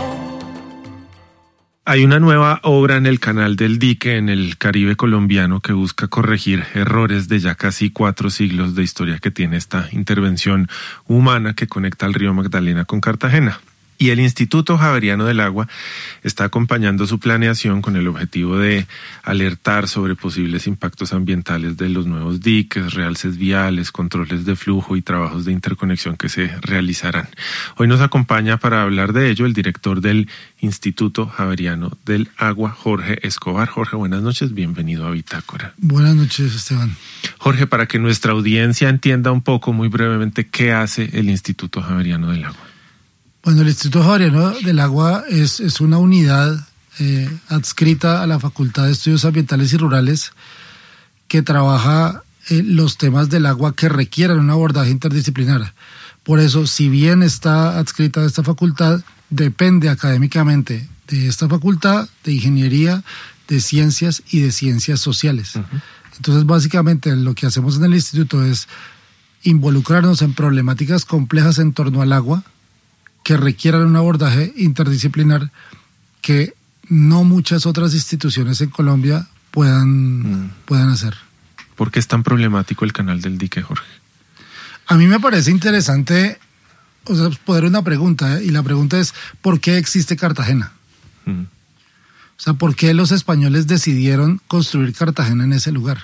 Hay una nueva obra en el Canal del Dique, en el Caribe colombiano, que busca corregir errores de ya casi 4 siglos de historia que tiene esta intervención humana que conecta al río Magdalena con Cartagena. Y el Instituto Javeriano del Agua está acompañando su planeación con el objetivo de alertar sobre posibles impactos ambientales de los nuevos diques, realces viales, controles de flujo y trabajos de interconexión que se realizarán. Hoy nos acompaña para hablar de ello el director del Instituto Javeriano del Agua, Jorge Escobar. Jorge, buenas noches, bienvenido a Bitácora. Buenas noches, Esteban. Jorge, para que nuestra audiencia entienda un poco, muy brevemente, ¿qué hace el Instituto Javeriano del Agua? Bueno, el Instituto Javeriano del Agua es una unidad adscrita a la Facultad de Estudios Ambientales y Rurales que trabaja los temas del agua que requieran un abordaje interdisciplinar. Por eso, si bien está adscrita a esta facultad, depende académicamente de esta facultad de ingeniería, de ciencias y de ciencias sociales. Uh-huh. Entonces, básicamente, lo que hacemos en el instituto es involucrarnos en problemáticas complejas en torno al agua, que requieran un abordaje interdisciplinar que no muchas otras instituciones en Colombia puedan hacer. ¿Por qué es tan problemático el Canal del Dique, Jorge? A mí me parece interesante poder una pregunta, y la pregunta es ¿por qué existe Cartagena? O sea, ¿por qué los españoles decidieron construir Cartagena en ese lugar?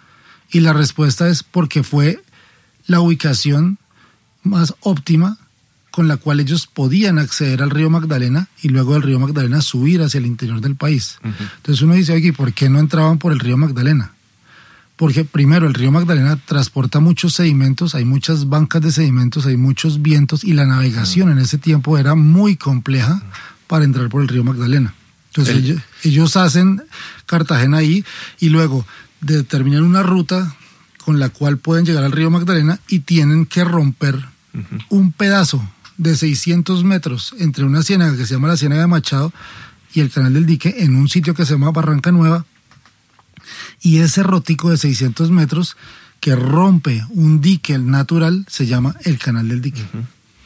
Y la respuesta es porque fue la ubicación más óptima con la cual ellos podían acceder al río Magdalena y luego del río Magdalena subir hacia el interior del país. Uh-huh. Entonces uno dice, oye, ¿por qué no entraban por el río Magdalena? Porque primero el río Magdalena transporta muchos sedimentos, hay muchas bancas de sedimentos, hay muchos vientos y la navegación en ese tiempo era muy compleja para entrar por el río Magdalena. Entonces ellos hacen Cartagena ahí y luego determinan una ruta con la cual pueden llegar al río Magdalena y tienen que romper un pedazo de 600 metros entre una ciénaga que se llama la Ciénaga de Machado y el Canal del Dique en un sitio que se llama Barranca Nueva, y ese rotico de 600 metros que rompe un dique natural se llama el Canal del Dique. Uh-huh.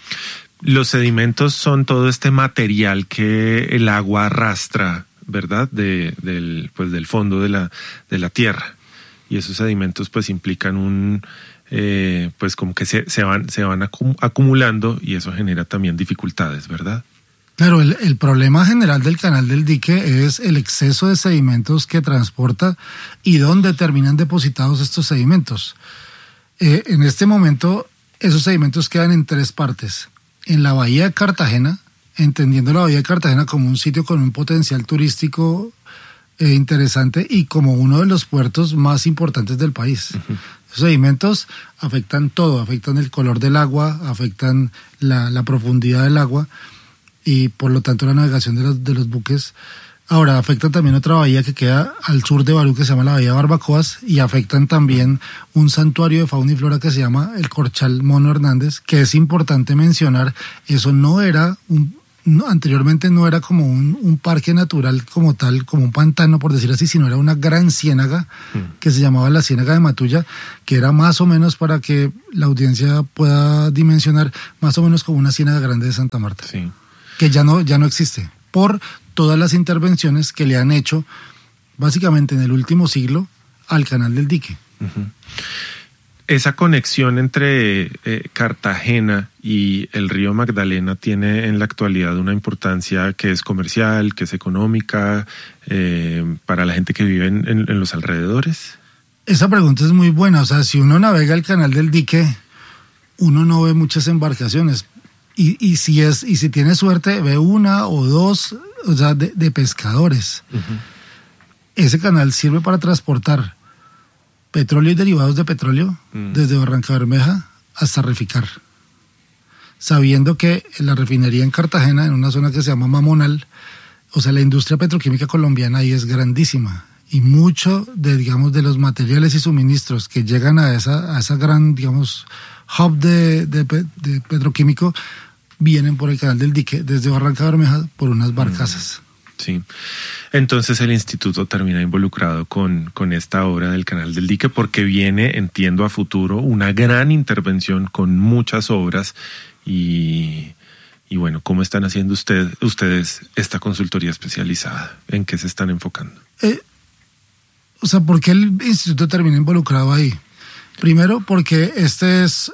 Los sedimentos son todo este material que el agua arrastra, ¿verdad? Del fondo de la tierra, y esos sedimentos pues implican pues como que se van acumulando y eso genera también dificultades, ¿verdad? Claro, el problema general del Canal del Dique es el exceso de sedimentos que transporta y dónde terminan depositados estos sedimentos. En este momento, esos sedimentos quedan en 3 partes. En la Bahía de Cartagena, entendiendo la Bahía de Cartagena como un sitio con un potencial turístico interesante y como uno de los puertos más importantes del país. Uh-huh. Los sedimentos afectan todo, afectan el color del agua, afectan la profundidad del agua y por lo tanto la navegación de los buques. Ahora afectan también otra bahía que queda al sur de Barú que se llama la Bahía de Barbacoas y afectan también un santuario de fauna y flora que se llama el Corchal Mono Hernández, que es importante mencionar, eso no era anteriormente no era como un parque natural como tal, como un pantano por decir así, sino era una gran ciénaga que se llamaba la Ciénaga de Matulla, que era más o menos, para que la audiencia pueda dimensionar, más o menos como una ciénaga grande de Santa Marta, sí, que ya no existe, por todas las intervenciones que le han hecho básicamente en el último siglo al Canal del Dique. Uh-huh. Esa conexión entre Cartagena y el río Magdalena tiene en la actualidad una importancia que es comercial, que es económica, para la gente que vive en los alrededores. Esa pregunta es muy buena. O sea, si uno navega el Canal del Dique, uno no ve muchas embarcaciones. Y si tiene suerte, ve 1 o 2, o sea, de pescadores. Uh-huh. Ese canal sirve para transportar petróleo y derivados de petróleo desde Barranca Bermeja hasta Reficar. Sabiendo que la refinería en Cartagena, en una zona que se llama Mamonal, o sea, la industria petroquímica colombiana ahí es grandísima. Y mucho de los materiales y suministros que llegan a esa gran, hub de petroquímico, vienen por el Canal del Dique, desde Barranca Bermeja, por unas barcazas. Sí. Entonces el instituto termina involucrado con esta obra del Canal del Dique porque viene, entiendo, a futuro una gran intervención con muchas obras y Y bueno, ¿cómo están haciendo ustedes esta consultoría especializada? ¿En qué se están enfocando? ¿Por qué el instituto termina involucrado ahí? Primero, porque se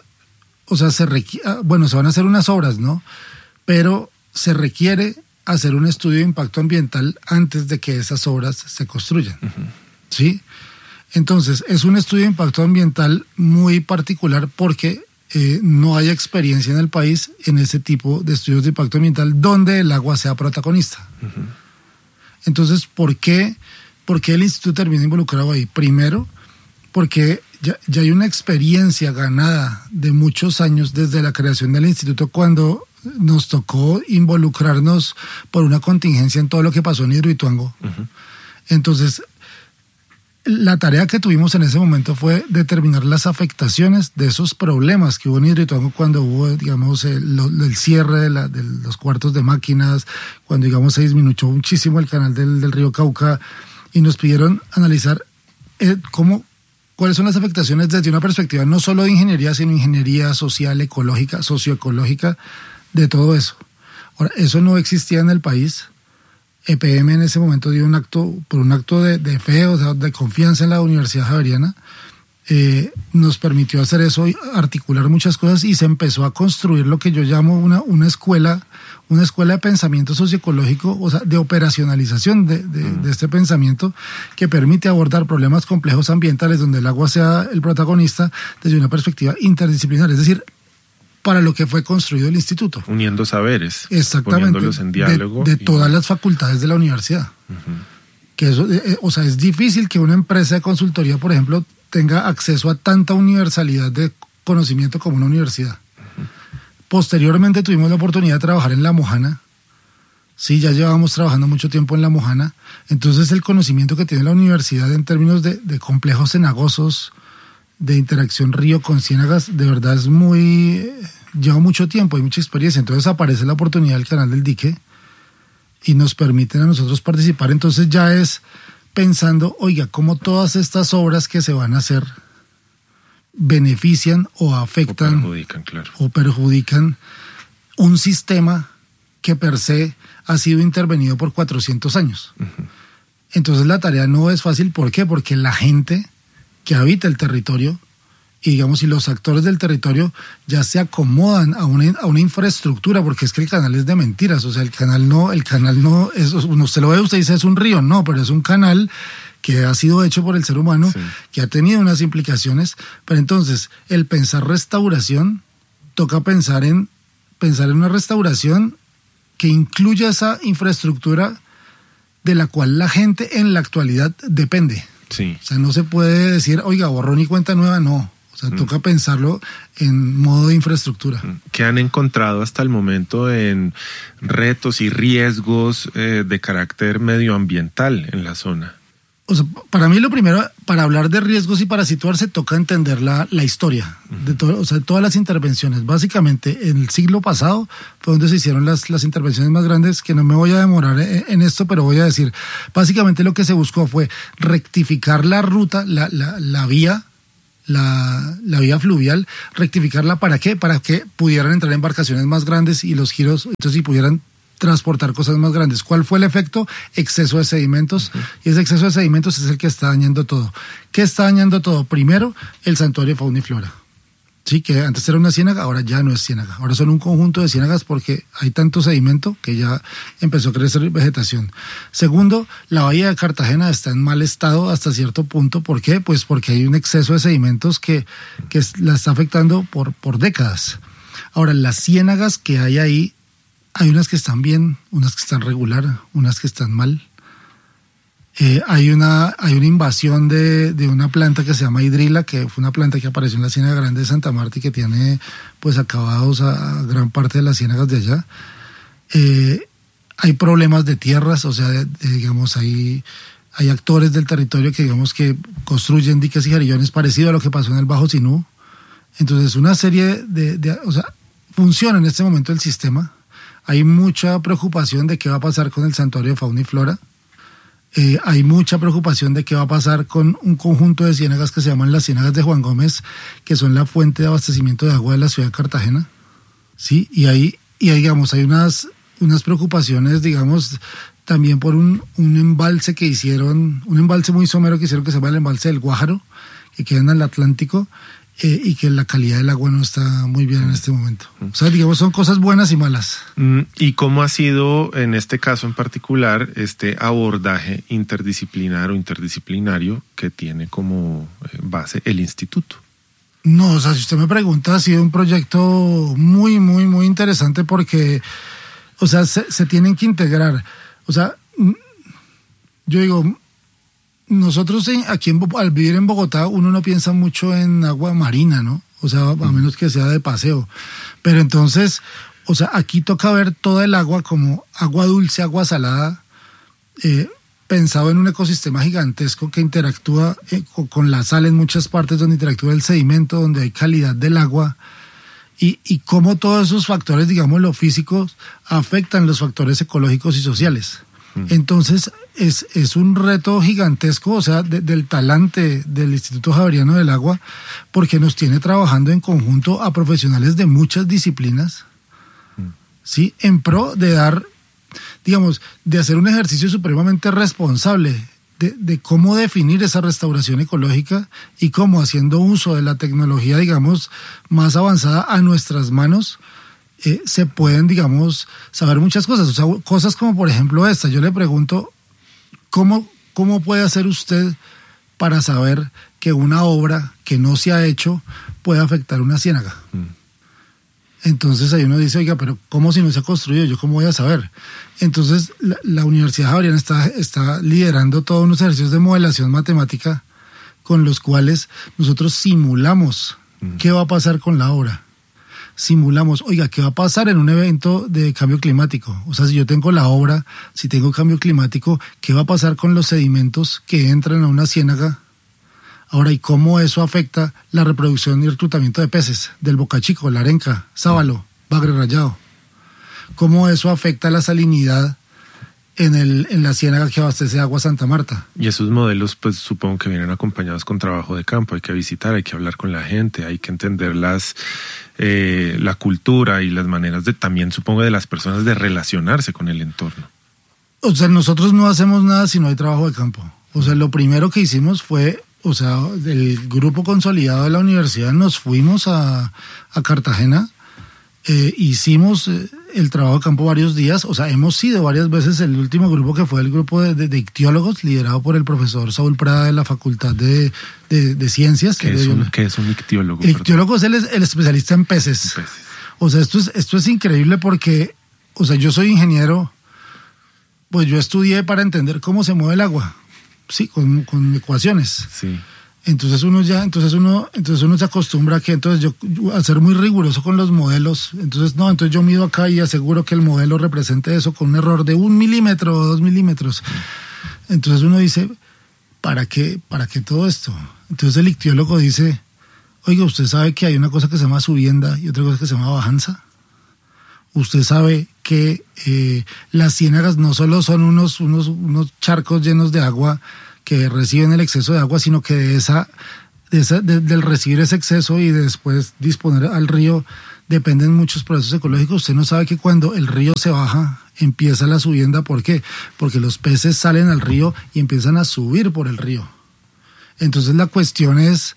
van a hacer unas obras, ¿no? Pero se requiere hacer un estudio de impacto ambiental antes de que esas obras se construyan, ¿sí? Entonces, es un estudio de impacto ambiental muy particular porque no hay experiencia en el país en ese tipo de estudios de impacto ambiental donde el agua sea protagonista. Entonces, ¿por qué el instituto termina involucrado ahí? Primero, porque ya hay una experiencia ganada de muchos años desde la creación del instituto, cuando nos tocó involucrarnos por una contingencia en todo lo que pasó en Hidroituango. Entonces, la tarea que tuvimos en ese momento fue determinar las afectaciones de esos problemas que hubo en Hidroituango cuando hubo, digamos, el cierre de los cuartos de máquinas, cuando, digamos, se disminuyó muchísimo el canal del río Cauca, y nos pidieron analizar cuáles son las afectaciones desde una perspectiva no solo de ingeniería, sino ingeniería social, ecológica, socioecológica, de todo eso. Ahora, eso no existía en el país. EPM en ese momento dio un acto de fe, o sea, de confianza en la Universidad Javeriana. Nos permitió hacer eso y articular muchas cosas, y se empezó a construir lo que yo llamo una escuela de pensamiento socioecológico, o sea, de operacionalización de este pensamiento, que permite abordar problemas complejos ambientales donde el agua sea el protagonista desde una perspectiva interdisciplinar, es decir, para lo que fue construido el instituto. Uniendo saberes. Exactamente. Poniéndolos en diálogo. De todas las facultades de la universidad. Que eso, es difícil que una empresa de consultoría, por ejemplo, tenga acceso a tanta universalidad de conocimiento como una universidad. Posteriormente tuvimos la oportunidad de trabajar en La Mojana. Sí, ya llevábamos trabajando mucho tiempo en La Mojana. Entonces, el conocimiento que tiene la universidad en términos de complejos cenagosos, de interacción río con ciénagas, de verdad lleva mucho tiempo, hay mucha experiencia. Entonces aparece la oportunidad del canal del dique y nos permiten a nosotros participar. Entonces ya es pensando, oiga, cómo todas estas obras que se van a hacer benefician o afectan o perjudican un sistema que per se ha sido intervenido por 400 años. Entonces la tarea no es fácil. ¿Por qué? Porque la gente que habita el territorio y, digamos, y los actores del territorio ya se acomodan a una infraestructura, porque es que el canal es de mentiras. O sea, el canal no es, usted lo ve, usted dice es un río, no, pero es un canal que ha sido hecho por el ser humano, sí, que ha tenido unas implicaciones. Pero entonces, el pensar restauración, toca pensar en una restauración que incluya esa infraestructura de la cual la gente en la actualidad depende. Sí. O sea, no se puede decir, oiga, borrón y cuenta nueva, no. O sea, toca pensarlo en modo de infraestructura. ¿Qué han encontrado hasta el momento en retos y riesgos de carácter medioambiental en la zona? O sea, para mí lo primero, para hablar de riesgos y para situarse, toca entender la historia de todas las intervenciones. Básicamente, en el siglo pasado fue donde se hicieron las intervenciones más grandes, que no me voy a demorar en esto, pero voy a decir, básicamente lo que se buscó fue rectificar la ruta, la vía fluvial, rectificarla. ¿Para qué? Para que pudieran entrar embarcaciones más grandes y los giros, entonces, y pudieran transportar cosas más grandes. ¿Cuál fue el efecto? Exceso de sedimentos. Y ese exceso de sedimentos es el que está dañando todo. ¿Qué está dañando todo? Primero, el santuario de fauna y flora. Sí, que antes era una ciénaga, ahora ya no es ciénaga. Ahora son un conjunto de ciénagas porque hay tanto sedimento que ya empezó a crecer vegetación. Segundo, la bahía de Cartagena está en mal estado hasta cierto punto. ¿Por qué? Pues porque hay un exceso de sedimentos que la está afectando por décadas. Ahora, las ciénagas que hay ahí, hay unas que están bien, unas que están regular, unas que están mal. Hay una invasión de una planta que se llama hidrila, que fue una planta que apareció en la Ciénaga Grande de Santa Marta y que tiene pues acabados a gran parte de las ciénagas de allá. Hay problemas de tierras, o sea, digamos, hay actores del territorio que, digamos, que construyen diques y jarillones parecido a lo que pasó en el Bajo Sinú. Entonces, una serie o sea, funciona en este momento el sistema. Hay mucha preocupación de qué va a pasar con el santuario de fauna y flora. Hay mucha preocupación de qué va a pasar con un conjunto de ciénagas que se llaman las ciénagas de Juan Gómez, que son la fuente de abastecimiento de agua de la ciudad de Cartagena. ¿Sí? Y digamos, hay unas preocupaciones, digamos, también por un embalse que hicieron, un embalse muy somero que hicieron que se llama el embalse del Guájaro, que queda en el Atlántico, y que la calidad del agua no está muy bien en este momento. O sea, digamos, son cosas buenas y malas. ¿Y cómo ha sido, en este caso en particular, este abordaje interdisciplinar o interdisciplinario que tiene como base el instituto? No, o sea, si usted me pregunta, ha sido un proyecto muy, muy, muy interesante porque, o sea, se tienen que integrar. O sea, yo digo, nosotros aquí al vivir en Bogotá, uno no piensa mucho en agua marina, ¿no? O sea, a menos que sea de paseo. Pero entonces, o sea, aquí toca ver toda el agua como agua dulce, agua salada, pensado en un ecosistema gigantesco que interactúa con la sal en muchas partes, donde interactúa el sedimento, donde hay calidad del agua, y cómo todos esos factores, digamos, los físicos, afectan los factores ecológicos y sociales. Entonces, es un reto gigantesco, o sea, del talante del Instituto Javeriano del Agua, porque nos tiene trabajando en conjunto a profesionales de muchas disciplinas, ¿sí? En pro de dar, digamos, de hacer un ejercicio supremamente responsable de cómo definir esa restauración ecológica y cómo, haciendo uso de la tecnología, digamos, más avanzada a nuestras manos, se pueden, digamos, saber muchas cosas. O sea, cosas como, por ejemplo, esta. Yo le pregunto, ¿cómo puede hacer usted para saber que una obra que no se ha hecho puede afectar una ciénaga? Entonces ahí uno dice, oiga, pero ¿cómo si no se ha construido? ¿Yo cómo voy a saber? Entonces la Universidad Javeriana está liderando todos unos ejercicios de modelación matemática con los cuales nosotros simulamos qué va a pasar con la obra. Simulamos, oiga, ¿qué va a pasar en un evento de cambio climático? O sea, si yo tengo la obra, si tengo cambio climático, ¿qué va a pasar con los sedimentos que entran a una ciénaga? Ahora, ¿y cómo eso afecta la reproducción y el reclutamiento de peces? Del bocachico, la arenca, sábalo, bagre rayado. ¿Cómo eso afecta la salinidad en la ciénaga que abastece agua Santa Marta? Y esos modelos, pues supongo que vienen acompañados con trabajo de campo. Hay que visitar, hay que hablar con la gente, hay que entender la cultura y las maneras también, supongo, de las personas de relacionarse con el entorno. O sea, nosotros no hacemos nada si no hay trabajo de campo. O sea, lo primero que hicimos fue, o sea, del grupo consolidado de la universidad nos fuimos a Cartagena, hicimos el trabajo de campo varios días, o sea, hemos ido varias veces. El último grupo, que fue el grupo de ictiólogos, liderado por el profesor Saúl Prada de la Facultad de Ciencias. ¿Qué es un ictiólogo? El ictiólogo es el especialista en peces. O sea, esto es increíble porque, o sea, yo soy ingeniero, pues yo estudié para entender cómo se mueve el agua, sí, con ecuaciones. Sí. Entonces uno se acostumbra a que yo a ser muy riguroso con los modelos. Entonces yo mido acá y aseguro que el modelo represente eso con un error de 1 milímetro o 2 milímetros. Entonces uno dice, ¿para qué todo esto? Entonces el ictiólogo dice, oiga, ¿usted sabe que hay una cosa que se llama subienda y otra cosa que se llama bajanza? Usted sabe que las ciénagas no solo son unos charcos llenos de agua que reciben el exceso de agua, sino que del recibir ese exceso y de después disponer al río dependen muchos procesos ecológicos. Usted no sabe que cuando el río se baja empieza la subienda. ¿Por qué? Porque los peces salen al río y empiezan a subir por el río. Entonces la cuestión es,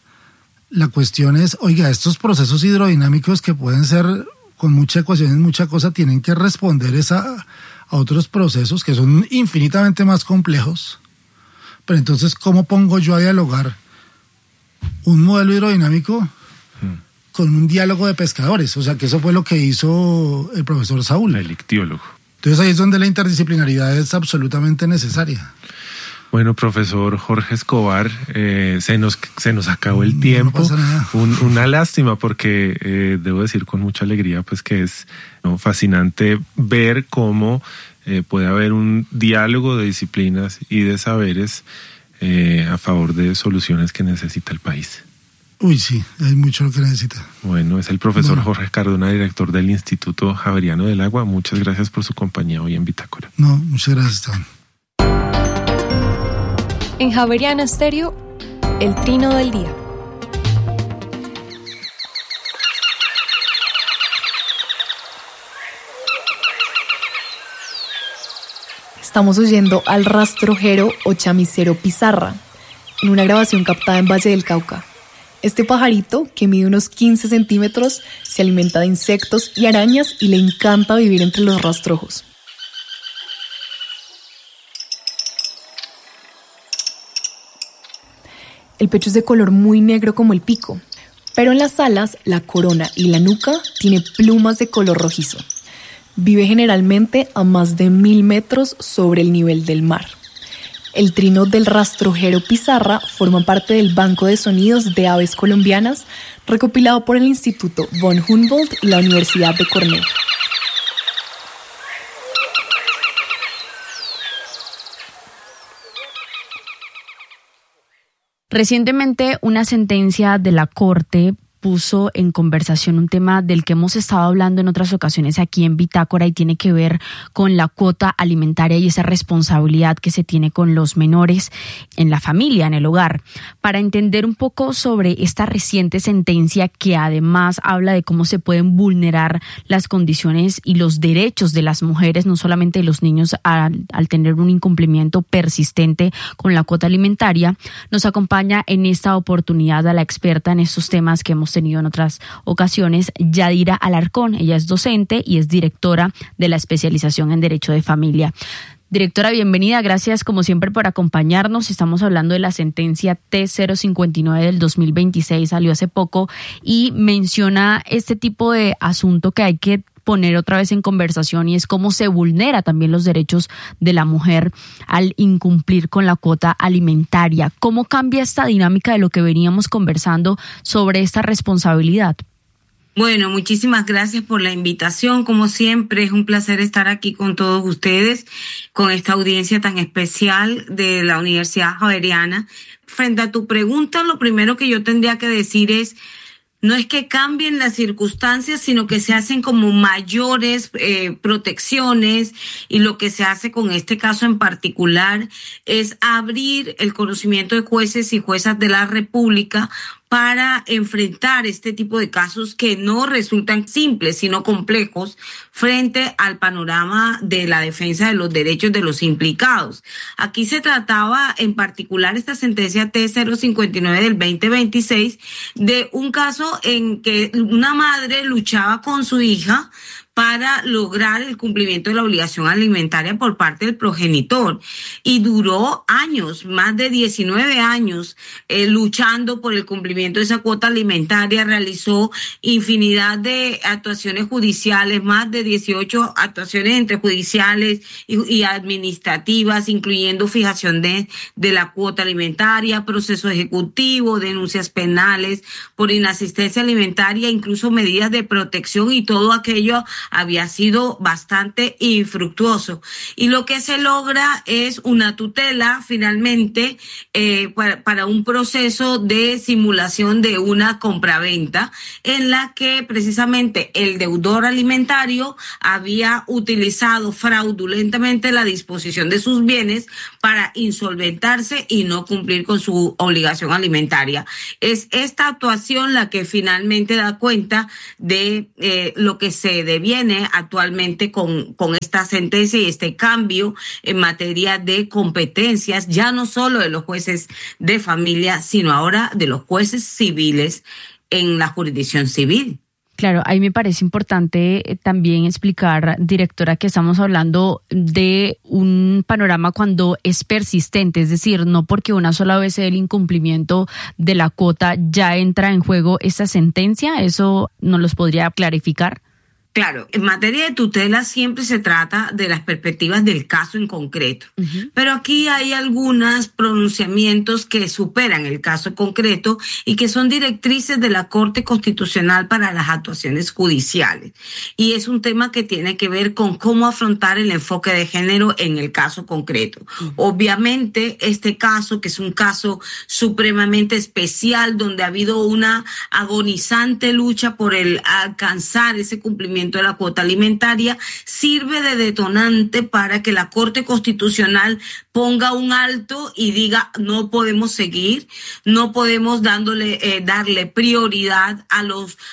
oiga, estos procesos hidrodinámicos que pueden ser con mucha ecuación, mucha cosa, tienen que responder a otros procesos que son infinitamente más complejos. Pero entonces, ¿cómo pongo yo a dialogar un modelo hidrodinámico con un diálogo de pescadores? O sea, que eso fue lo que hizo el profesor Saúl. El ictiólogo. Entonces ahí es donde la interdisciplinaridad es absolutamente necesaria. Bueno, profesor Jorge Escobar, se nos acabó el tiempo. No pasa nada. Una lástima, porque debo decir con mucha alegría pues que es fascinante ver cómo puede haber un diálogo de disciplinas y de saberes a favor de soluciones que necesita el país. Uy, sí, hay mucho lo que necesita. Bueno, es el profesor Jorge Cardona, director del Instituto Javeriano del Agua. Muchas gracias por su compañía hoy en Bitácora. No, muchas gracias, Esteban. En Javeriano Estéreo, el trino del día. Estamos oyendo al rastrojero o chamisero pizarra, en una grabación captada en Valle del Cauca. Este pajarito, que mide unos 15 centímetros, se alimenta de insectos y arañas y le encanta vivir entre los rastrojos. El pecho es de color muy negro como el pico, pero en las alas, la corona y la nuca tiene plumas de color rojizo. Vive generalmente a más de 1000 metros sobre el nivel del mar. El trino del rastrojero pizarra forma parte del Banco de Sonidos de Aves Colombianas, recopilado por el Instituto von Humboldt y la Universidad de Cornell. Recientemente, una sentencia de la Corte puso en conversación un tema del que hemos estado hablando en otras ocasiones aquí en Bitácora y tiene que ver con la cuota alimentaria y esa responsabilidad que se tiene con los menores en la familia, en el hogar. Para entender un poco sobre esta reciente sentencia que además habla de cómo se pueden vulnerar las condiciones y los derechos de las mujeres, no solamente de los niños, al tener un incumplimiento persistente con la cuota alimentaria, nos acompaña en esta oportunidad a la experta en estos temas que hemos tenido en otras ocasiones, Yadira Alarcón. Ella es docente y es directora de la especialización en Derecho de Familia. Directora, bienvenida. Gracias como siempre por acompañarnos. Estamos hablando de la sentencia T059 del 2026, salió hace poco y menciona este tipo de asunto que hay que poner otra vez en conversación y es cómo se vulnera también los derechos de la mujer al incumplir con la cuota alimentaria. ¿Cómo cambia esta dinámica de lo que veníamos conversando sobre esta responsabilidad? Bueno, muchísimas gracias por la invitación. Como siempre, es un placer estar aquí con todos ustedes, con esta audiencia tan especial de la Universidad Javeriana. Frente a tu pregunta, lo primero que yo tendría que decir es, no es que cambien las circunstancias, sino que se hacen como mayores protecciones, y lo que se hace con este caso en particular es abrir el conocimiento de jueces y juezas de la República para enfrentar este tipo de casos que no resultan simples, sino complejos frente al panorama de la defensa de los derechos de los implicados. Aquí se trataba en particular esta sentencia T059 del 2026 de un caso en que una madre luchaba con su hija para lograr el cumplimiento de la obligación alimentaria por parte del progenitor. Y duró años, más de 19 años, luchando por el cumplimiento de esa cuota alimentaria. Realizó infinidad de actuaciones judiciales, más de 18 actuaciones entre judiciales y administrativas, incluyendo fijación de la cuota alimentaria, proceso ejecutivo, denuncias penales por inasistencia alimentaria, incluso medidas de protección, y todo aquello había sido bastante infructuoso. Y lo que se logra es una tutela finalmente para un proceso de simulación de una compraventa en la que precisamente el deudor alimentario había utilizado fraudulentamente la disposición de sus bienes para insolventarse y no cumplir con su obligación alimentaria. Es esta actuación la que finalmente da cuenta de lo que se deviene actualmente con esta sentencia y este cambio en materia de competencias, ya no solo de los jueces de familia, sino ahora de los jueces civiles en la jurisdicción civil. Claro, ahí me parece importante también explicar, directora, que estamos hablando de un panorama cuando es persistente, es decir, no porque una sola vez se dé el incumplimiento de la cuota ya entra en juego esta sentencia. ¿Eso nos los podría clarificar? Claro, en materia de tutela siempre se trata de las perspectivas del caso en concreto, pero aquí hay algunos pronunciamientos que superan el caso concreto y que son directrices de la Corte Constitucional para las actuaciones judiciales. Y es un tema que tiene que ver con cómo afrontar el enfoque de género en el caso concreto. Obviamente, este caso, que es un caso supremamente especial, donde ha habido una agonizante lucha por el alcanzar ese cumplimiento incumplimiento de la cuota alimentaria sirve de detonante para que la Corte Constitucional ponga un alto y diga no podemos seguir, no podemos darle prioridad a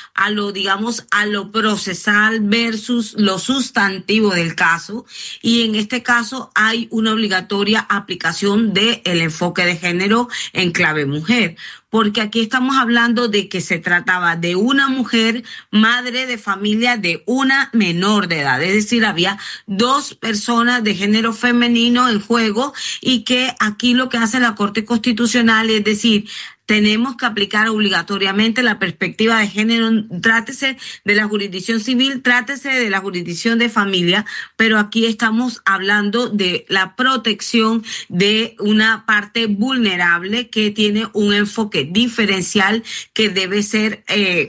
lo procesal versus lo sustantivo del caso, y en este caso hay una obligatoria aplicación del enfoque de género en clave mujer, porque aquí estamos hablando de que se trataba de una mujer madre de familia de una menor de edad, es decir, había 2 personas de género femenino en juego, y que aquí lo que hace la Corte Constitucional es decir, tenemos que aplicar obligatoriamente la perspectiva de género, trátese de la jurisdicción civil, trátese de la jurisdicción de familia, pero aquí estamos hablando de la protección de una parte vulnerable que tiene un enfoque diferencial que debe ser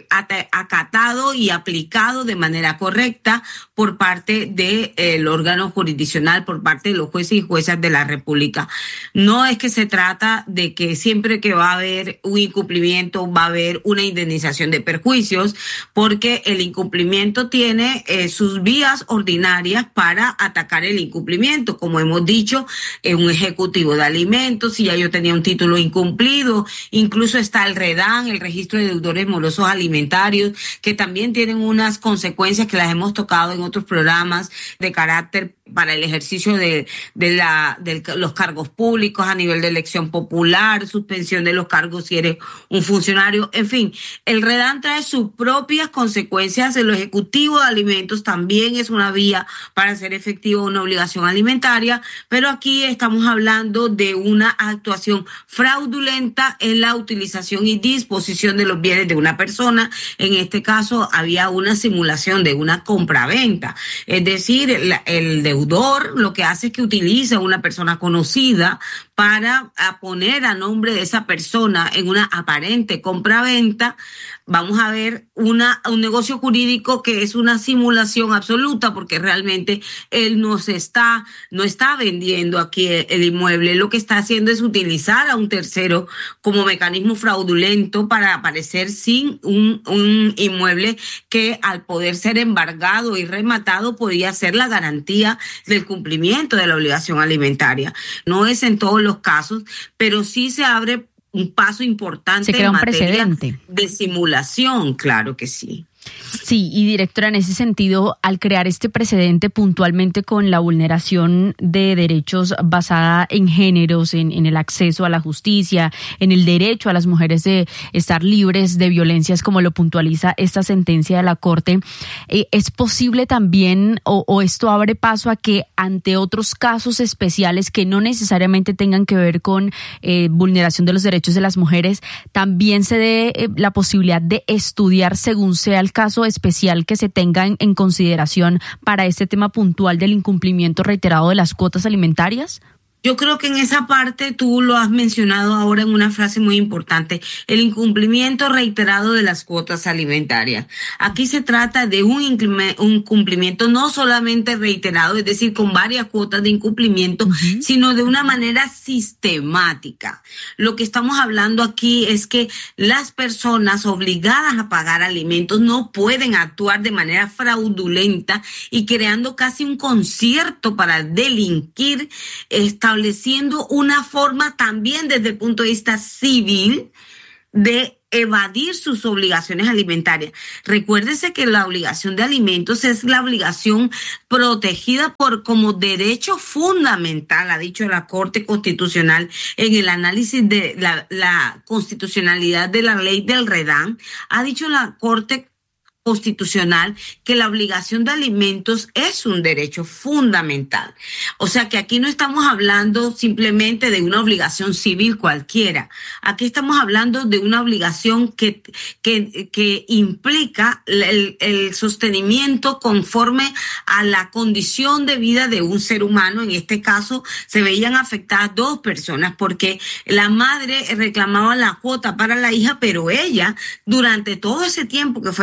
acatado y aplicado de manera correcta por parte del órgano jurisdiccional, por parte de los jueces y juezas de la República. No es que se trata de que siempre que va a haber un incumplimiento va a haber una indemnización de perjuicios, porque el incumplimiento tiene sus vías ordinarias para atacar el incumplimiento, como hemos dicho, un ejecutivo de alimentos, si ya yo tenía un título incumplido, incluso está el REDAN, el registro de deudores morosos alimentarios, que también tienen unas consecuencias que las hemos tocado en otros programas de carácter para el ejercicio de los cargos públicos a nivel de elección popular, suspensión de los cargos si eres un funcionario, en fin, el REDAN trae sus propias consecuencias. El ejecutivo de alimentos también es una vía para hacer efectiva una obligación alimentaria, pero aquí estamos hablando de una actuación fraudulenta en la utilización y disposición de los bienes de una persona. En este caso había una simulación de una compraventa, es decir, el deudor lo que hace es que utiliza a una persona conocida para poner a nombre de esa persona en una aparente compraventa. Vamos a ver un negocio jurídico que es una simulación absoluta, porque realmente él no está vendiendo aquí el inmueble. Lo que está haciendo es utilizar a un tercero como mecanismo fraudulento para aparecer sin un inmueble que, al poder ser embargado y rematado, podría ser la garantía del cumplimiento de la obligación alimentaria. No es en todos los casos, pero sí se abre un paso importante en materia de simulación, claro que sí. Sí, y directora, en ese sentido, al crear este precedente puntualmente con la vulneración de derechos basada en géneros, en el acceso a la justicia, en el derecho a las mujeres de estar libres de violencias, como lo puntualiza esta sentencia de la Corte, ¿es posible también o esto abre paso a que ante otros casos especiales que no necesariamente tengan que ver con vulneración de los derechos de las mujeres, también se dé la posibilidad de estudiar según sea el caso especial que se tenga en consideración para este tema puntual del incumplimiento reiterado de las cuotas alimentarias? Yo creo que en esa parte tú lo has mencionado ahora en una frase muy importante, el incumplimiento reiterado de las cuotas alimentarias. Aquí se trata de un incumplimiento no solamente reiterado, es decir, con varias cuotas de incumplimiento, sino de una manera sistemática. Lo que estamos hablando aquí es que las personas obligadas a pagar alimentos no pueden actuar de manera fraudulenta y creando casi un concierto para delinquir, estableciendo una forma también desde el punto de vista civil de evadir sus obligaciones alimentarias. Recuérdese que la obligación de alimentos es la obligación protegida como derecho fundamental, ha dicho la Corte Constitucional en el análisis de la constitucionalidad de la ley del REDAN. Ha dicho la Corte Constitucional que la obligación de alimentos es un derecho fundamental. O sea que aquí no estamos hablando simplemente de una obligación civil cualquiera. Aquí estamos hablando de una obligación que implica el sostenimiento conforme a la condición de vida de un ser humano. En este caso se veían afectadas 2 personas porque la madre reclamaba la cuota para la hija, pero ella durante todo ese tiempo, que fueron como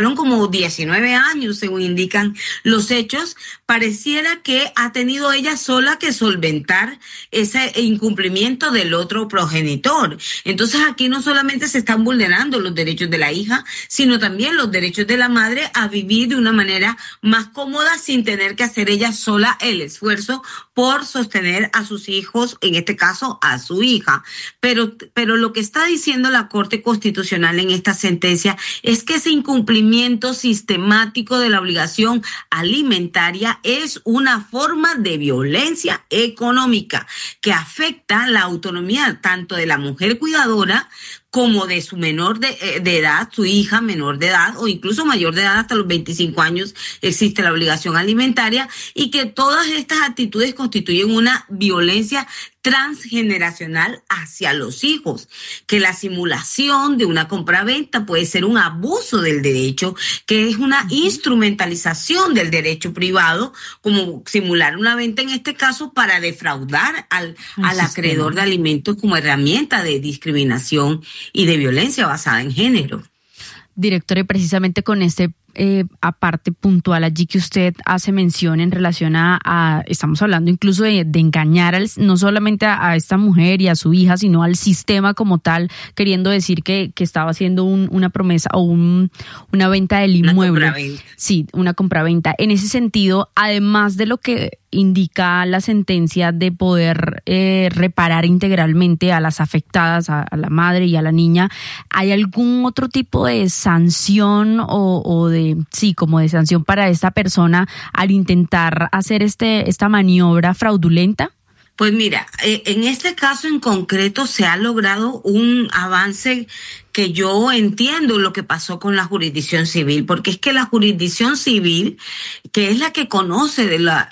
unos 19 años, según indican los hechos, pareciera que ha tenido ella sola que solventar ese incumplimiento del otro progenitor. Entonces aquí no solamente se están vulnerando los derechos de la hija, sino también los derechos de la madre a vivir de una manera más cómoda sin tener que hacer ella sola el esfuerzo por sostener a sus hijos, en este caso a su hija. Pero lo que está diciendo la Corte Constitucional en esta sentencia es que ese incumplimiento sistemático de la obligación alimentaria es una forma de violencia económica que afecta la autonomía tanto de la mujer cuidadora como de su menor de edad, su hija menor de edad o incluso mayor de edad, hasta los 25 años existe la obligación alimentaria, y que todas estas actitudes constituyen una violencia transgeneracional hacia los hijos, que la simulación de una compraventa puede ser un abuso del derecho, que es una instrumentalización del derecho privado, como simular una venta en este caso para defraudar al acreedor de alimentos como herramienta de discriminación y de violencia basada en género. Directora, y precisamente con este aparte puntual allí que usted hace mención en relación a estamos hablando incluso de engañar no solamente a esta mujer y a su hija, sino al sistema como tal, queriendo decir que estaba haciendo una promesa o una venta del inmueble. Una compraventa. Sí, una compraventa. En ese sentido, además de lo que indica la sentencia de poder reparar integralmente a las afectadas, a la madre y a la niña, ¿hay algún otro tipo de sanción o de sanción para esta persona al intentar hacer esta maniobra fraudulenta? Pues mira, en este caso en concreto se ha logrado un avance que yo entiendo lo que pasó con la jurisdicción civil, porque es que la jurisdicción civil, que es la que conoce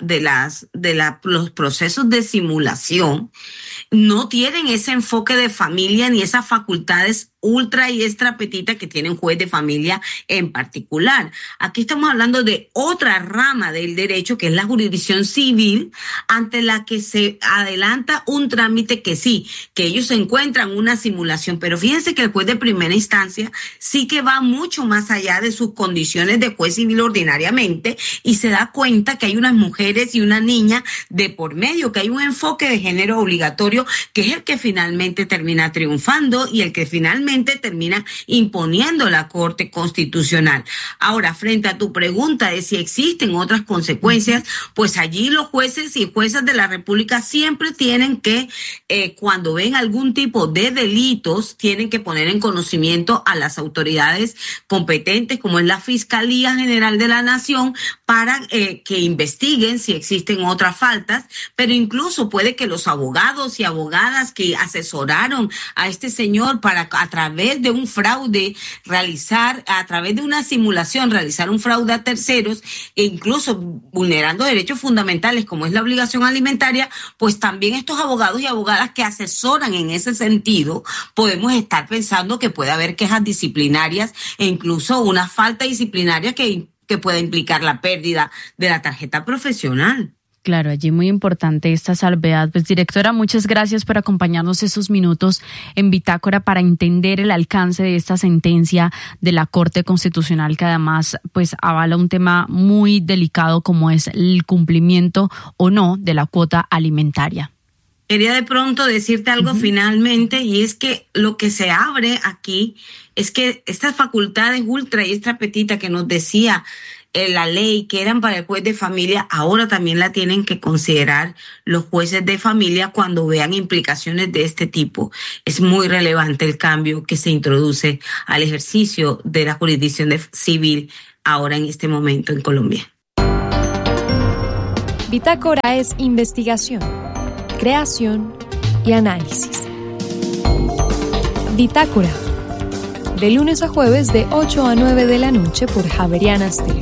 los procesos de simulación, no tienen ese enfoque de familia ni esas facultades ultra y extra petita que tiene un juez de familia en particular. Aquí estamos hablando de otra rama del derecho, que es la jurisdicción civil, ante la que se adelanta un trámite que ellos encuentran una simulación, pero fíjense que el juez de primera instancia sí que va mucho más allá de sus condiciones de juez civil ordinariamente y se da cuenta que hay unas mujeres y una niña de por medio, que hay un enfoque de género obligatorio que es el que finalmente termina triunfando y el que finalmente termina imponiendo la Corte Constitucional. Ahora, frente a tu pregunta de si existen otras consecuencias, pues allí los jueces y juezas de la República siempre tienen que, cuando ven algún tipo de delitos, tienen que poner en conocimiento a las autoridades competentes, como es la Fiscalía General de la Nación, para que investiguen si existen otras faltas, pero incluso puede que los abogados y abogadas que asesoraron a este señor para a través de un fraude a través de una simulación realizar un fraude a terceros e incluso vulnerando derechos fundamentales como es la obligación alimentaria, pues también estos abogados y abogadas que asesoran en ese sentido, podemos estar pensando que puede haber quejas disciplinarias e incluso una falta disciplinaria que pueda implicar la pérdida de la tarjeta profesional. Claro, allí muy importante esta salvedad. Pues directora, muchas gracias por acompañarnos esos minutos en Bitácora para entender el alcance de esta sentencia de la Corte Constitucional, que además pues avala un tema muy delicado como es el cumplimiento o no de la cuota alimentaria. Quería de pronto decirte algo finalmente, y es que lo que se abre aquí es que estas facultades ultra y extra petita que nos decía la ley que eran para el juez de familia, ahora también la tienen que considerar los jueces de familia cuando vean implicaciones de este tipo. Es muy relevante el cambio que se introduce al ejercicio de la jurisdicción civil ahora en este momento en Colombia. Bitácora es investigación, creación y análisis. Bitácora, de lunes a jueves de 8 a 9 de la noche por Javeriana Stereo.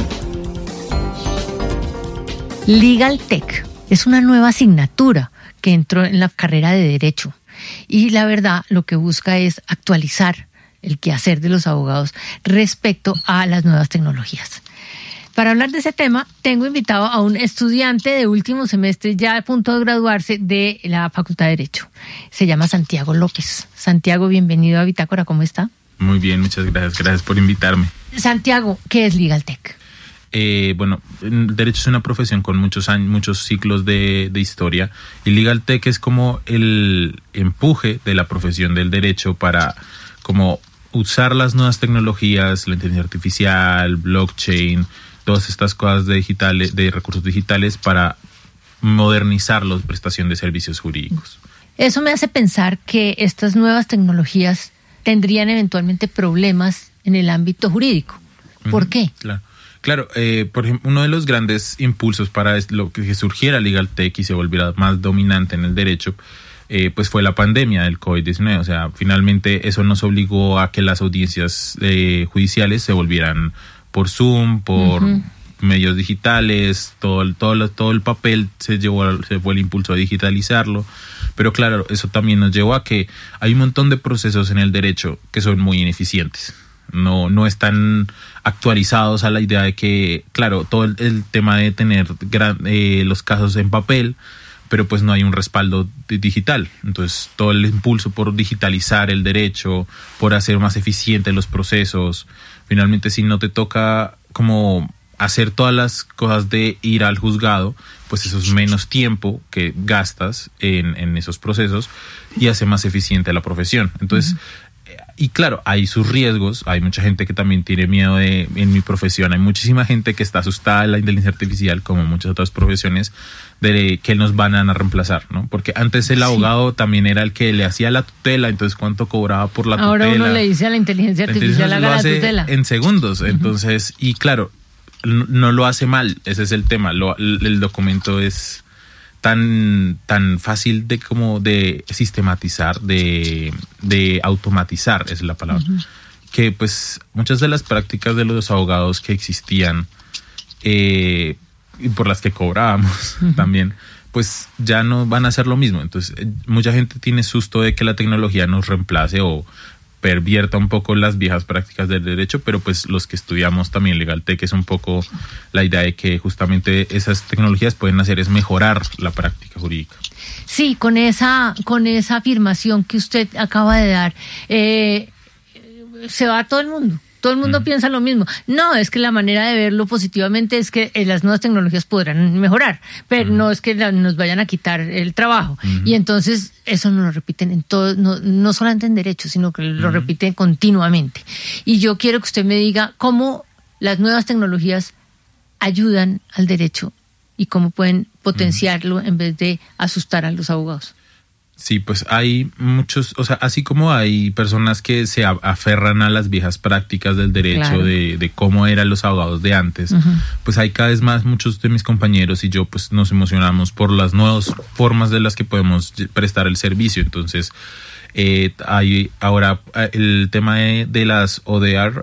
Legal Tech es una nueva asignatura que entró en la carrera de Derecho y la verdad lo que busca es actualizar el quehacer de los abogados respecto a las nuevas tecnologías. Para hablar de ese tema, tengo invitado a un estudiante de último semestre ya a punto de graduarse de la Facultad de Derecho. Se llama Santiago López. Santiago, bienvenido a Bitácora, ¿cómo está? Muy bien, muchas gracias. Gracias por invitarme. Santiago, ¿qué es LegalTech? Bueno, el derecho es una profesión con muchos años, muchos ciclos de historia, y LegalTech es como el empuje de la profesión del derecho para como usar las nuevas tecnologías, la inteligencia artificial, blockchain, todas estas cosas de recursos digitales para modernizar la prestación de servicios jurídicos. Eso me hace pensar que estas nuevas tecnologías tendrían eventualmente problemas en el ámbito jurídico. ¿Por qué? Claro, por ejemplo, uno de los grandes impulsos para lo que surgiera LegalTech y se volviera más dominante en el derecho, pues fue la pandemia del COVID-19. O sea, finalmente eso nos obligó a que las audiencias judiciales se volvieran por Zoom, por medios digitales, todo el papel se fue el impulso a digitalizarlo. Pero claro, eso también nos llevó a que hay un montón de procesos en el derecho que son muy ineficientes. No están actualizados a la idea de que, claro, todo el tema de tener los casos en papel, pero pues no hay un respaldo digital. Entonces todo el impulso por digitalizar el derecho, por hacer más eficientes los procesos, finalmente si no te toca como hacer todas las cosas de ir al juzgado, pues eso es menos tiempo que gastas en esos procesos y hace más eficiente la profesión. Entonces, y claro, hay sus riesgos, hay mucha gente que también tiene miedo en mi profesión, hay muchísima gente que está asustada de la inteligencia artificial, como muchas otras profesiones, de que nos van a reemplazar, ¿no? Porque antes el abogado también era el que le hacía la tutela, entonces cuánto cobraba por la tutela. Ahora uno le dice a la inteligencia artificial haga la tutela. En segundos, entonces, y claro, no lo hace mal, ese es el tema, el documento es tan fácil de sistematizar, de automatizar, es la palabra, que pues muchas de las prácticas de los abogados que existían y por las que cobrábamos también, pues ya no van a hacer lo mismo. Entonces mucha gente tiene susto de que la tecnología nos reemplace o pervierta un poco las viejas prácticas del derecho, pero pues los que estudiamos también LegalTech es un poco la idea de que justamente esas tecnologías pueden hacer es mejorar la práctica jurídica. Sí, con esa afirmación que usted acaba de dar, se va todo el mundo. Todo el mundo piensa lo mismo. No, es que la manera de verlo positivamente es que las nuevas tecnologías podrán mejorar, pero no es que nos vayan a quitar el trabajo. Y entonces eso nos lo repiten en todo, no solamente en derecho, sino que lo repiten continuamente. Y yo quiero que usted me diga cómo las nuevas tecnologías ayudan al derecho y cómo pueden potenciarlo en vez de asustar a los abogados. Sí, pues hay muchos, o sea, así como hay personas que se aferran a las viejas prácticas del derecho, claro, de cómo eran los abogados de antes, pues hay cada vez más, muchos de mis compañeros y yo pues nos emocionamos por las nuevas formas de las que podemos prestar el servicio. Entonces hay ahora el tema de las ODR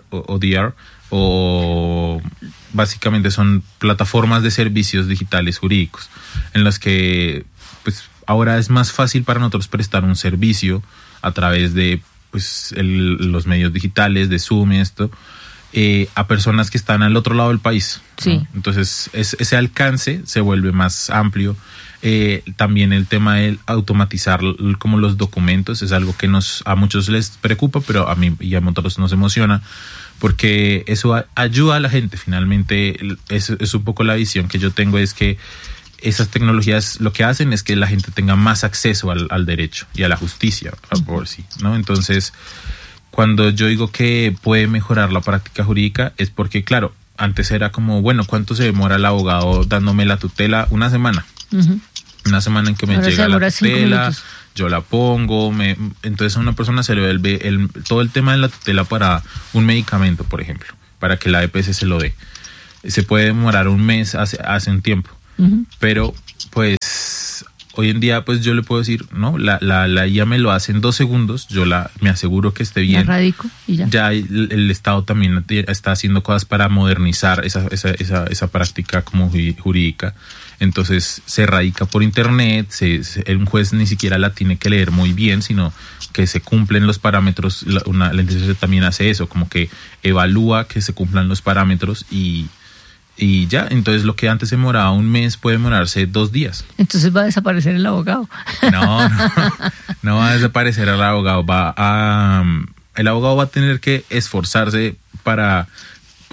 o básicamente son plataformas de servicios digitales jurídicos en las que pues ahora es más fácil para nosotros prestar un servicio a través de pues los medios digitales, de Zoom y esto, a personas que están al otro lado del país, sí, ¿no? Entonces ese alcance se vuelve más amplio. También el tema de automatizar como los documentos es algo que a muchos les preocupa, pero a mí y a otros nos emociona, porque eso ayuda a la gente. Finalmente es un poco la visión que yo tengo, es que esas tecnologías lo que hacen es que la gente tenga más acceso al derecho y a la justicia, por sí, ¿no? Entonces, cuando yo digo que puede mejorar la práctica jurídica, es porque, claro, antes era como, bueno, ¿cuánto se demora el abogado dándome la tutela? Una semana. Una semana en que me llega la tutela, yo la pongo, entonces a una persona se le vuelve todo el tema de la tutela para un medicamento, por ejemplo, para que la EPS se lo dé. Se puede demorar un mes hace un tiempo. Pero pues hoy en día pues yo le puedo decir, no, la IA me lo hace en 2 segundos, me aseguro que esté bien. La radico y ya. Ya el Estado también está haciendo cosas para modernizar esa práctica como jurídica. Entonces se radica por internet, un juez ni siquiera la tiene que leer muy bien, sino que se cumplen los parámetros. La inteligencia también hace eso, como que evalúa que se cumplan los parámetros y ya, entonces lo que antes demoraba un mes puede demorarse 2 días. Entonces va a desaparecer el abogado. No va a desaparecer el abogado. El abogado va a tener que esforzarse para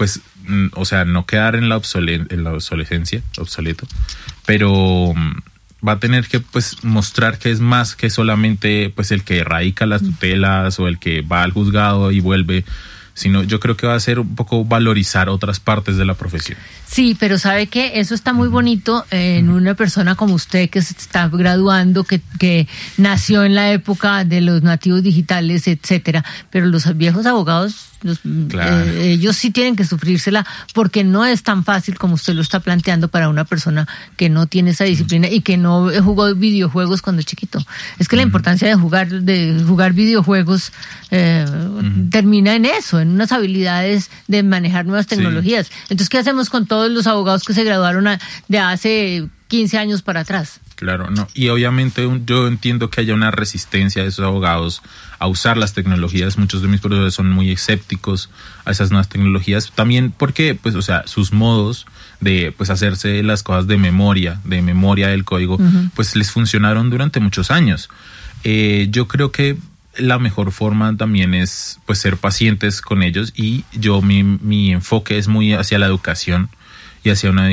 pues, o sea, no quedar en la obsolescencia, obsoleto, pero va a tener que pues mostrar que es más que solamente pues el que erradica las tutelas o el que va al juzgado y vuelve, sino yo creo que va a ser un poco valorizar otras partes de la profesión. Sí, pero ¿sabe qué? Eso está muy bonito en una persona como usted que se está graduando, que nació en la época de los nativos digitales, etcétera, pero los viejos abogados, claro, ellos sí tienen que sufrírsela porque no es tan fácil como usted lo está planteando para una persona que no tiene esa disciplina y que no jugó videojuegos cuando chiquito. Es que la importancia de jugar videojuegos termina en eso, en unas habilidades de manejar nuevas tecnologías. Sí. Entonces, ¿qué hacemos con todos los abogados que se graduaron de hace 15 años para atrás? Claro, no. Y obviamente yo entiendo que haya una resistencia de esos abogados a usar las tecnologías. Muchos de mis profesores son muy escépticos a esas nuevas tecnologías. También porque, pues, o sea, sus modos de, pues, hacerse las cosas de memoria del código, pues, les funcionaron durante muchos años. Yo creo que la mejor forma también es, pues, ser pacientes con ellos, y mi enfoque es muy hacia la educación y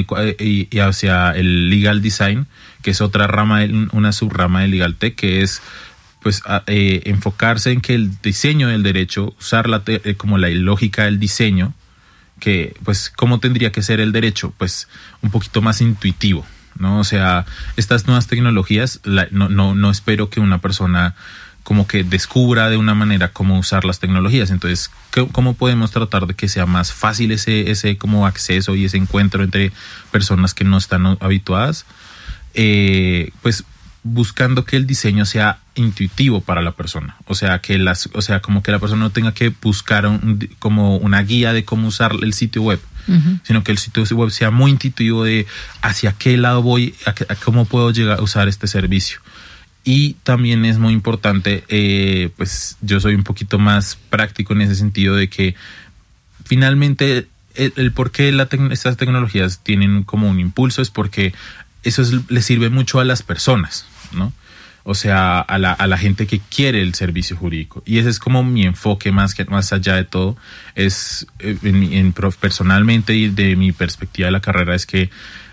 hacia el legal design, que es otra rama, una subrama de Legal Tech, que es pues enfocarse en que el diseño del derecho, usar como la lógica del diseño, que pues cómo tendría que ser el derecho, pues un poquito más intuitivo, ¿no? O sea, estas nuevas tecnologías, no espero que una persona como que descubra de una manera cómo usar las tecnologías. Entonces, ¿cómo podemos tratar de que sea más fácil ese como acceso y ese encuentro entre personas que no están habituadas? Pues buscando que el diseño sea intuitivo para la persona. O sea, como que la persona no tenga que buscar como una guía de cómo usar el sitio web, sino que el sitio web sea muy intuitivo de hacia qué lado voy, a cómo puedo llegar a usar este servicio. Y también es muy importante, pues yo soy un poquito más práctico en ese sentido de que finalmente el por qué estas tecnologías tienen como un impulso es porque eso le sirve mucho a las personas, ¿no? O sea, a la gente que quiere el servicio jurídico. Y ese es como mi enfoque más allá de todo. Es personalmente y de mi perspectiva de la carrera es que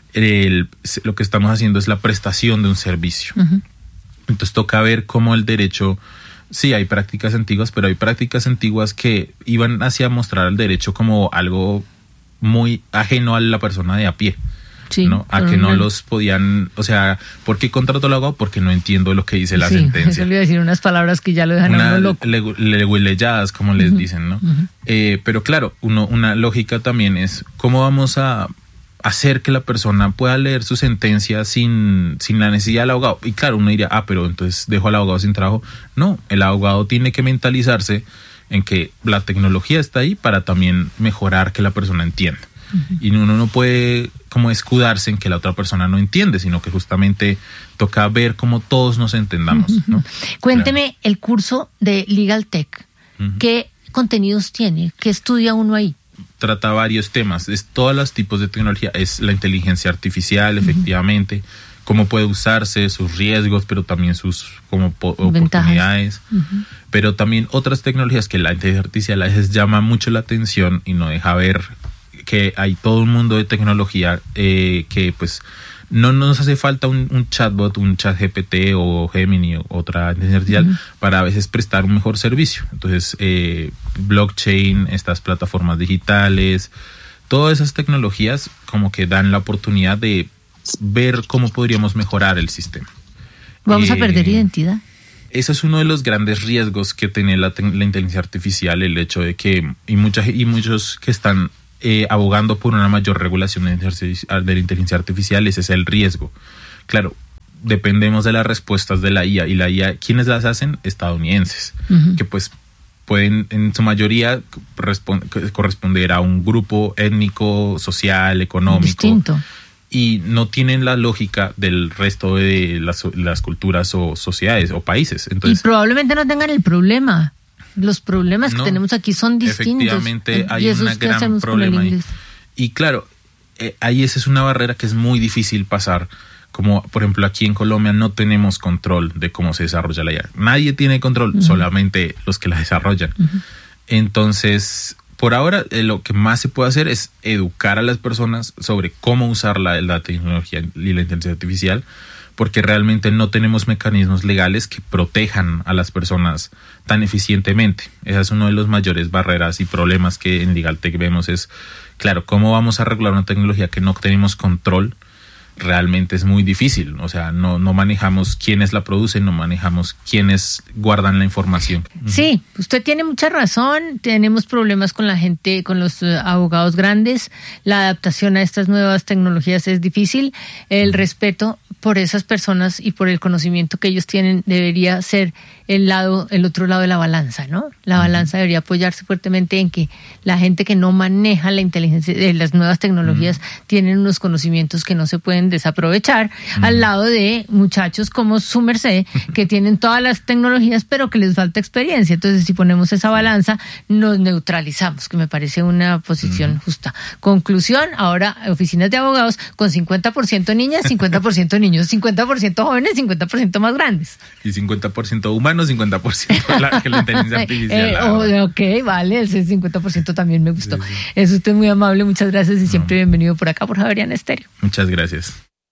lo que estamos haciendo es la prestación de un servicio. Entonces toca ver cómo el derecho, sí, hay prácticas antiguas, pero hay prácticas antiguas que iban hacia mostrar al derecho como algo muy ajeno a la persona de a pie. Sí, ¿no? A que no los podían, o sea, ¿por qué contrato lo hago? Porque no entiendo lo que dice la sentencia. Yo le iba a decir unas palabras que ya lo dejan a uno loco. Leguileyadas, como les dicen, ¿no? Pero claro, una lógica también es cómo vamos a hacer que la persona pueda leer su sentencia sin la necesidad del abogado. Y claro, uno diría, pero entonces dejo al abogado sin trabajo. No, el abogado tiene que mentalizarse en que la tecnología está ahí para también mejorar que la persona entienda. Y uno no puede como escudarse en que la otra persona no entiende, sino que justamente toca ver cómo todos nos entendamos, ¿no? Cuénteme el curso de Legal Tech. ¿Qué contenidos tiene? ¿Qué estudia uno ahí? Trata varios temas, es todos los tipos de tecnología, es la inteligencia artificial, efectivamente, cómo puede usarse, sus riesgos, pero también sus como oportunidades, pero también otras tecnologías que la inteligencia artificial a veces llama mucho la atención y no deja ver que hay todo un mundo de tecnología que pues no nos hace falta un chatbot, un chat GPT o Gemini o otra inteligencia artificial para a veces prestar un mejor servicio. Entonces, blockchain, estas plataformas digitales, todas esas tecnologías como que dan la oportunidad de ver cómo podríamos mejorar el sistema. ¿Vamos a perder identidad? Eso es uno de los grandes riesgos que tiene la inteligencia artificial, el hecho de que y muchos que están abogando por una mayor regulación de la inteligencia artificial, ese es el riesgo. Claro, dependemos de las respuestas de la IA, y la IA, ¿quiénes las hacen? Estadounidenses, que pues pueden en su mayoría corresponder a un grupo étnico, social, económico. Distinto. Y no tienen la lógica del resto de las culturas o sociedades o países. Entonces, y probablemente no tengan el problema. Los problemas que tenemos aquí son distintos. Efectivamente, hay un gran problema ahí. Y claro, ahí esa es una barrera que es muy difícil pasar. Como, por ejemplo, aquí en Colombia no tenemos control de cómo se desarrolla la IA. Nadie tiene control, solamente los que la desarrollan. Entonces, por ahora lo que más se puede hacer es educar a las personas sobre cómo usar la tecnología y la inteligencia artificial, porque realmente no tenemos mecanismos legales que protejan a las personas tan eficientemente. Ese es uno de los mayores barreras y problemas que en LegalTech vemos es, claro, ¿cómo vamos a regular una tecnología que no tenemos control? Realmente es muy difícil, o sea, no manejamos quiénes la producen, no manejamos quiénes guardan la información. Sí, usted tiene mucha razón, tenemos problemas con la gente, con los abogados grandes, la adaptación a estas nuevas tecnologías es difícil, el respeto por esas personas y por el conocimiento que ellos tienen debería ser el otro lado de la balanza, ¿no? La balanza debería apoyarse fuertemente en que la gente que no maneja la inteligencia de las nuevas tecnologías tienen unos conocimientos que no se pueden desaprovechar al lado de muchachos como su merced que tienen todas las tecnologías pero que les falta experiencia. Entonces, si ponemos esa balanza, nos neutralizamos, que me parece una posición justa. Conclusión, ahora oficinas de abogados con 50% niñas, 50% niños, 50% jóvenes, 50% más grandes. Y 50% humanos, 50% la inteligencia artificial. Ok, vale, ese 50% también me gustó. Sí. Es usted muy amable, muchas gracias y siempre bienvenido por acá por Javeriana Estéreo. Muchas gracias.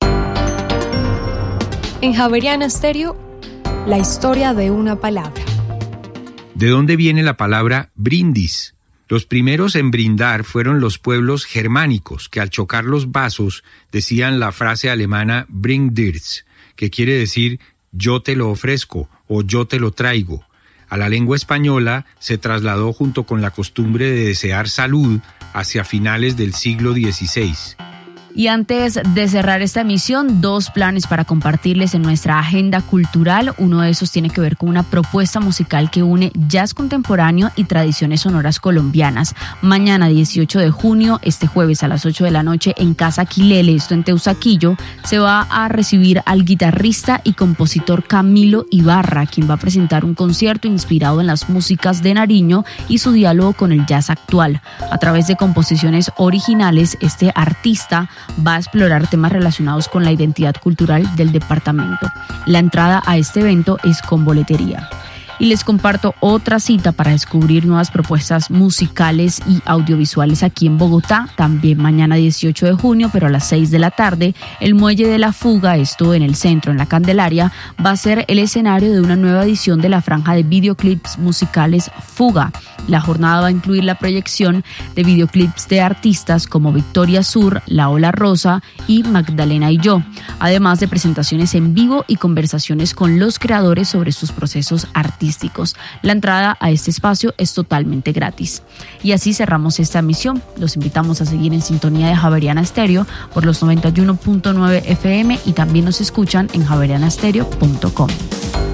En Javeriana Estéreo, la historia de una palabra. ¿De dónde viene la palabra brindis? Los primeros en brindar fueron los pueblos germánicos, que al chocar los vasos decían la frase alemana bring dir's, que quiere decir yo te lo ofrezco o yo te lo traigo. A la lengua española se trasladó junto con la costumbre de desear salud hacia finales del siglo XVI. Y antes de cerrar esta emisión, 2 planes para compartirles en nuestra agenda cultural. Uno de esos tiene que ver con una propuesta musical que une jazz contemporáneo y tradiciones sonoras colombianas. Mañana 18 de junio, este jueves a las 8 de la noche en Casa Quilele, esto en Teusaquillo, se va a recibir al guitarrista y compositor Camilo Ibarra, quien va a presentar un concierto inspirado en las músicas de Nariño y su diálogo con el jazz actual. A través de composiciones originales, este artista va a explorar temas relacionados con la identidad cultural del departamento. La entrada a este evento es con boletería. Y les comparto otra cita para descubrir nuevas propuestas musicales y audiovisuales aquí en Bogotá, también mañana 18 de junio, pero a las 6 de la tarde, el Muelle de la Fuga, esto en el centro, en la Candelaria, va a ser el escenario de una nueva edición de la franja de videoclips musicales Fuga. La jornada va a incluir la proyección de videoclips de artistas como Victoria Sur, La Ola Rosa y Magdalena y yo, además de presentaciones en vivo y conversaciones con los creadores sobre sus procesos artísticos. La entrada a este espacio es totalmente gratis. Y así cerramos esta emisión. Los invitamos a seguir en sintonía de Javeriana Estéreo por los 91.9 FM y también nos escuchan en javerianastereo.com.